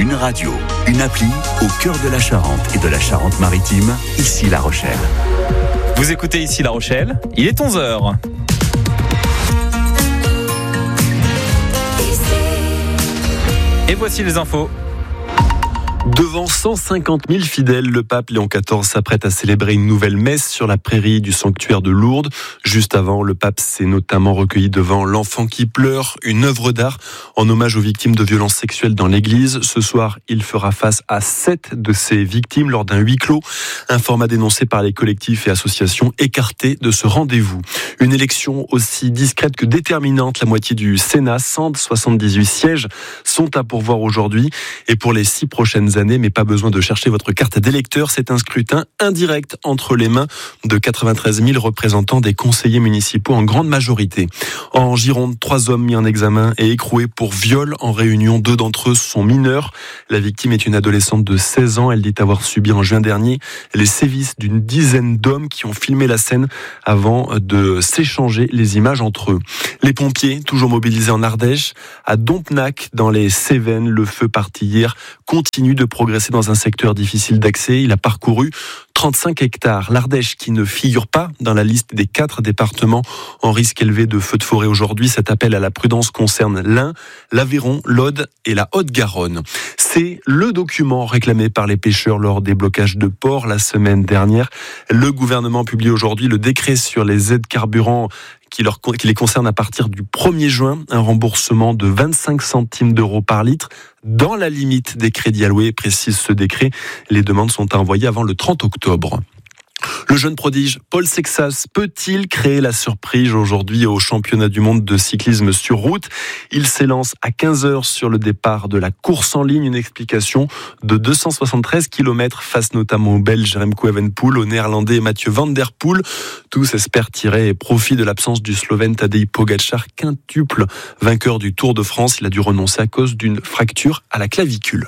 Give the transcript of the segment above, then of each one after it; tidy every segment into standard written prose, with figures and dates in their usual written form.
Une radio, une appli au cœur de la Charente et de la Charente-Maritime, ici La Rochelle. Vous écoutez Ici La Rochelle, il est 11h. Et voici les infos. Devant 150 000 fidèles, le pape Léon XIV s'apprête à célébrer une nouvelle messe sur la prairie du sanctuaire de Lourdes. Juste avant, le pape s'est notamment recueilli devant L'Enfant qui pleure, une œuvre d'art en hommage aux victimes de violences sexuelles dans l'église. Ce soir, il fera face à 7 de ces victimes lors d'un huis clos. Un format dénoncé par les collectifs et associations écartés de ce rendez-vous. Une élection aussi discrète que déterminante. La moitié du Sénat, 178 sièges, sont à pourvoir aujourd'hui. Et pour les 6 prochaines années, mais pas besoin de chercher votre carte d'électeur. C'est un scrutin indirect entre les mains de 93 000 représentants des conseillers municipaux en grande majorité. En Gironde, 3 hommes mis en examen et écroués pour viol en réunion. 2 d'entre eux sont mineurs. La victime est une adolescente de 16 ans. Elle dit avoir subi en juin dernier les sévices d'une dizaine d'hommes qui ont filmé la scène avant de s'échanger les images entre eux. Les pompiers, toujours mobilisés en Ardèche, à Dompnac, dans les Cévennes, le feu parti hier continue de progresser dans un secteur difficile d'accès. Il a parcouru 35 hectares. L'Ardèche, qui ne figure pas dans la liste des 4 départements en risque élevé de feux de forêt aujourd'hui. Cet appel à la prudence concerne l'Ain, l'Aveyron, l'Aude et la Haute-Garonne. C'est le document réclamé par les pêcheurs lors des blocages de ports la semaine dernière. Le gouvernement publie aujourd'hui le décret sur les aides carburant qui les concerne à partir du 1er juin, un remboursement de 25 centimes d'euros par litre dans la limite des crédits alloués, précise ce décret. Les demandes sont envoyées avant le 30 octobre. Le jeune prodige Paul Sexas peut-il créer la surprise aujourd'hui au championnat du monde de cyclisme sur route ? Il s'élance à 15h sur le départ de la course en ligne, une explication de 273 km face notamment au Belge Remco Evenepoel, au Néerlandais Mathieu Van Der Poel. Tous espèrent tirer profit de l'absence du Slovène Tadej Pogačar, quintuple vainqueur du Tour de France. Il a dû renoncer à cause d'une fracture à la clavicule.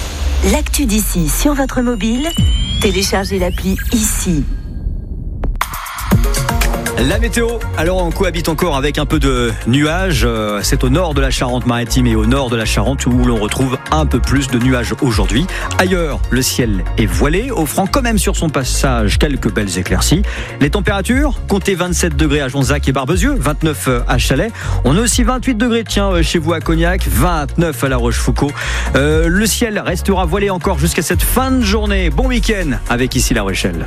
L'actu d'ici sur votre mobile, téléchargez l'appli Ici. La météo, alors on cohabite encore avec un peu de nuages. C'est au nord de la Charente-Maritime et au nord de la Charente où l'on retrouve un peu plus de nuages aujourd'hui. Ailleurs, le ciel est voilé, offrant quand même sur son passage quelques belles éclaircies. Les températures, comptez 27 degrés à Jonzac et Barbezieux, 29 à Chalais. On a aussi 28 degrés, chez vous à Cognac, 29 à La Rochefoucauld. Le ciel restera voilé encore jusqu'à cette fin de journée. Bon week-end avec Ici La Rochelle.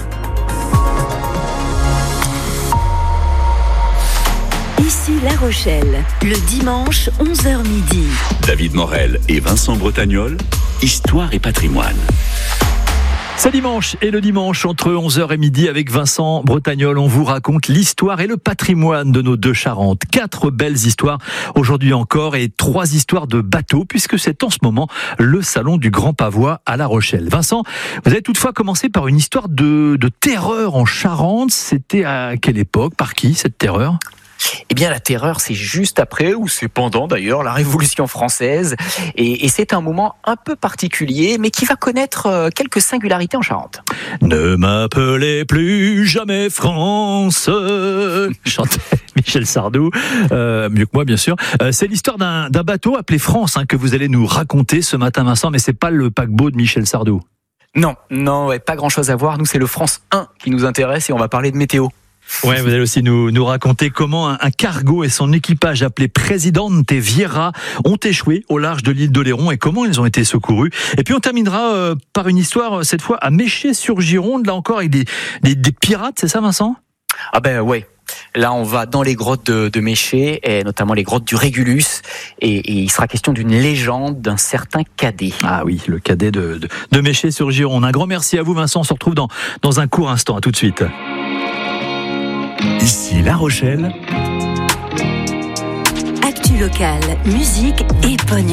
Ici La Rochelle, le dimanche 11h midi. David Morel et Vincent Bretagnol, Histoire et patrimoine. C'est dimanche, et le dimanche entre 11h et midi avec Vincent Bretagnol, on vous raconte l'histoire et le patrimoine de nos 2 Charentes. 4 belles histoires aujourd'hui encore et 3 histoires de bateaux puisque c'est en ce moment le salon du Grand Pavois à La Rochelle. Vincent, vous avez toutefois commencé par une histoire de terreur en Charente. C'était à quelle époque ? Par qui cette terreur ? Eh bien, la terreur, c'est juste après, ou c'est pendant d'ailleurs, la Révolution française. Et c'est un moment un peu particulier, mais qui va connaître quelques singularités en Charente. Ne m'appelez plus jamais France, chantait Michel Sardou, mieux que moi bien sûr. C'est l'histoire d'un bateau appelé France que vous allez nous raconter ce matin, Vincent, mais c'est pas le paquebot de Michel Sardou. Non, pas grand-chose à voir. Nous, c'est le France 1 qui nous intéresse et on va parler de météo. Ouais, vous allez aussi nous raconter comment un cargo et son équipage appelé Presidente Vieira ont échoué au large de l'île d'Oléron et comment ils ont été secourus. Et puis on terminera par une histoire, cette fois à Méché-sur-Gironde, là encore avec des pirates, c'est ça Vincent ? Ah ben ouais. Là, on va dans les grottes de Méché, et notamment les grottes du Régulus, et il sera question d'une légende d'un certain cadet. Ah oui, le cadet de Méché-sur-Gironde. Un grand merci à vous Vincent, on se retrouve dans un court instant. À tout de suite. Ici La Rochelle. Actu locale, musique et pognon.